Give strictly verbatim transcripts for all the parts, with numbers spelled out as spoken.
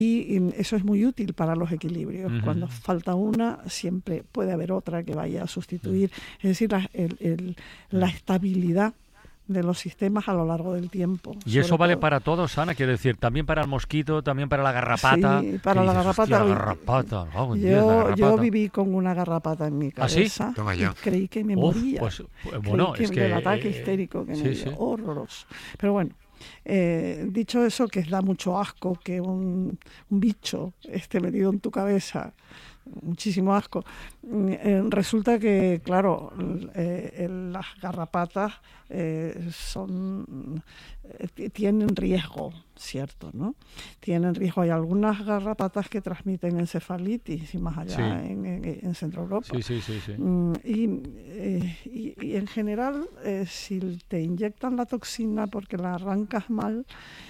Y eso es muy útil para los equilibrios. Uh-huh. Cuando falta una, siempre puede haber otra que vaya a sustituir. Uh-huh. Es decir, la, el, el, la estabilidad de los sistemas a lo largo del tiempo. ¿Y eso vale todo para todos, Ana? Quiero decir, también para el mosquito, también para la garrapata. Sí, para la dices, garrapata. La garrapata. Oh, yo, Dios, la garrapata. yo viví con una garrapata en mi cabeza. ¿Ah, sí? Toma ya. Y creí que me Uf, moría. Pues, bueno, creí es que que... el ataque histérico que sí, me dio. sí. Horroroso. Pero bueno. Eh, dicho eso, que da mucho asco que un, un bicho esté metido en tu cabeza, muchísimo asco, eh, resulta que, claro, eh, las garrapatas eh, son eh, tienen riesgo, ¿cierto? ¿no? Tienen riesgo. Hay algunas garrapatas que transmiten encefalitis y más allá sí. en, en, en Centro Europa. Sí, sí, sí, sí. Y, eh, y, y en general, eh, si te inyectan la toxina porque la arrancas mal,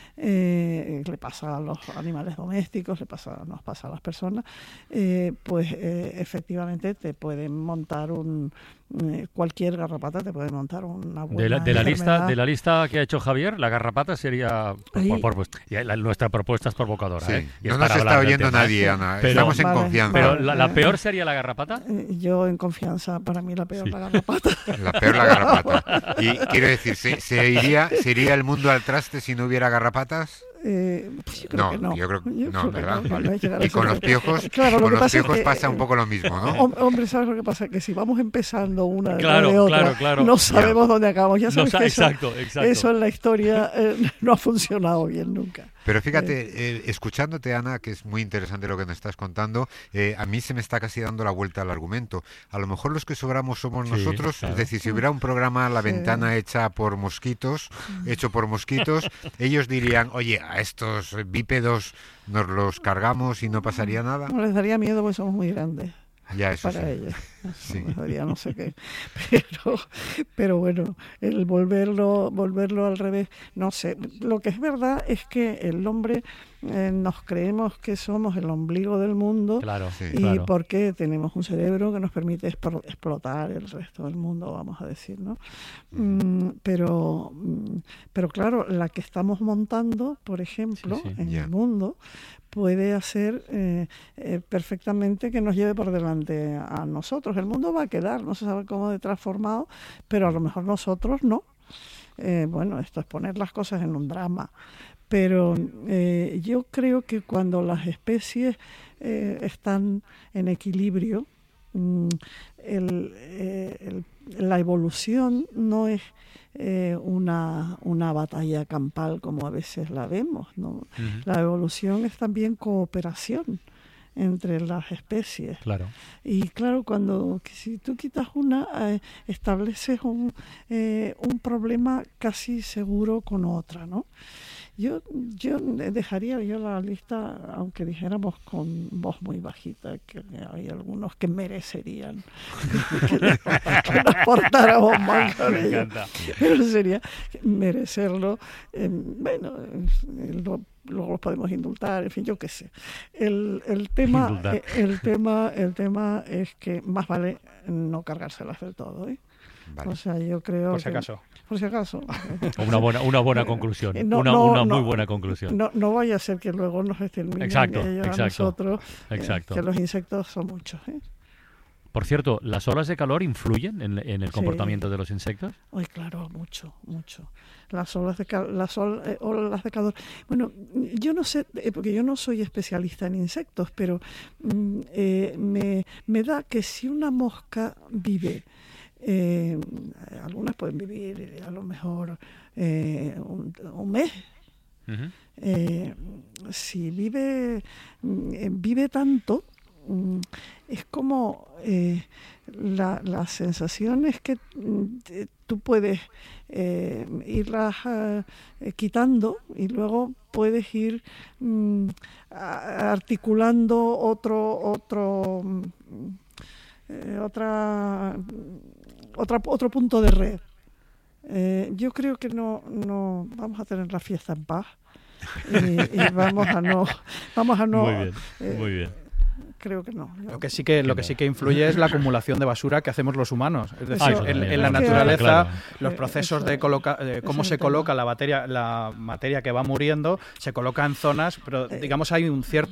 eh, le pasa a los animales domésticos, le pasa, nos pasa a las personas, eh, pues eh, efectivamente te pueden montar un eh, cualquier garrapata te puede montar una buena de la, de la enfermedad. lista de la lista que ha hecho Javier, la garrapata sería por, por, por, por, ya, la, nuestra propuesta es provocadora, sí. ¿eh? Y no nos está oyendo nadie, Ana. Pero, estamos en vale, confianza. Pero vale, la, la peor sería la garrapata. Yo en confianza, para mí la peor sí. la garrapata. La peor la garrapata. Y quiero decir, ¿se, se iría se iría el mundo al traste si no hubiera garrapatas? Eh, pues yo creo no, que no. yo creo que yo no, creo ¿verdad? Que no, vale. no Y con los piojos, claro, con los piojos que, pasa un poco lo mismo, ¿no? Hombre, ¿sabes lo que pasa? Que si vamos empezando una claro, de otra, claro, claro. no sabemos ya. dónde acabamos. Ya sabes no, que exacto, eso, exacto. eso en la historia eh, no ha funcionado bien nunca. Pero fíjate, eh, escuchándote, Ana, que es muy interesante lo que nos estás contando, eh, a mí se me está casi dando la vuelta al argumento. A lo mejor los que sobramos somos sí, nosotros, claro. Es decir, si hubiera un programa La Ventana sí. hecha por mosquitos, hecho por mosquitos, ellos dirían, oye, a estos bípedos nos los cargamos y no pasaría nada. No les daría miedo porque somos muy grandes. Ya, eso para sí. ellos. Eso sí. Me daría no sé qué. Pero, pero bueno, el volverlo, volverlo al revés, no sé. Lo que es verdad es que el hombre eh, nos creemos que somos el ombligo del mundo claro, sí, y claro. porque tenemos un cerebro que nos permite expro- explotar el resto del mundo, vamos a decir, ¿no? Mm, pero, pero claro, la que estamos montando, por ejemplo, sí, sí. en yeah. el mundo, puede hacer eh, eh, perfectamente que nos lleve por delante a nosotros. El mundo va a quedar, no se sabe cómo de transformado, pero a lo mejor nosotros no. Eh, bueno, esto es poner las cosas en un drama. Pero eh, yo creo que cuando las especies eh, están en equilibrio, mm, el, eh, el, la evolución no es Eh, una, una batalla campal como a veces la vemos, ¿no? Uh-huh. La evolución es también cooperación entre las especies. Claro. Y claro, cuando si tú quitas una, eh, estableces un, eh, un problema casi seguro con otra, ¿no? Yo, yo dejaría yo la lista, aunque dijéramos con voz muy bajita, que hay algunos que merecerían que, que nos portáramos mal con ellos. Pero sería merecerlo. Eh, bueno, eh, lo, luego los podemos indultar, en fin, yo qué sé. El, el tema, eh, el tema, el tema es que más vale no cargárselas del todo, ¿eh? Vale. O sea, yo creo por si que, acaso. Por si acaso. Una buena, una buena conclusión. No, una no, una no, muy buena conclusión. No, no vaya a ser que luego nos exterminen exacto, ellos exacto, a nosotros, exacto. Eh, que los insectos son muchos, ¿eh? Por cierto, ¿las olas de calor influyen en, en el sí. comportamiento de los insectos? Ay, claro, mucho, mucho. Las olas de, cal- las ol- eh, olas de calor. Bueno, yo no sé, eh, porque yo no soy especialista en insectos, pero mm, eh, me, me da que si una mosca vive, eh, algunas pueden vivir a lo mejor eh, un, un mes. Uh-huh. Eh, si vive, eh, vive tanto, es como eh, la, la sensación es que eh, tú puedes eh, irlas eh, quitando y luego puedes ir mm, articulando otro otro eh, otra otra otro punto de red. Eh, yo creo que no no vamos a tener la fiesta en paz y, y vamos a no vamos a no muy bien, eh, muy bien. creo que no. Lo que sí que, lo que sí que influye es la acumulación de basura que hacemos los humanos. Es decir, ah, en, en la naturaleza, claro. los procesos de coloca, de cómo se coloca la materia, la materia que va muriendo, se coloca en zonas, pero digamos hay un cierto